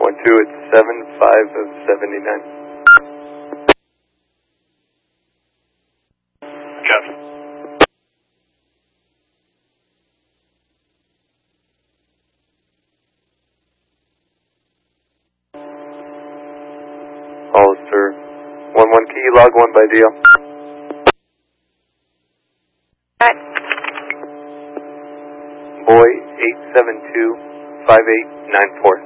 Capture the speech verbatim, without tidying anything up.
One two, it's seven five of seventy nine. Jeff. Hollister, one one key, log one by D L. Right. Boy, eight seven two, five eight nine four.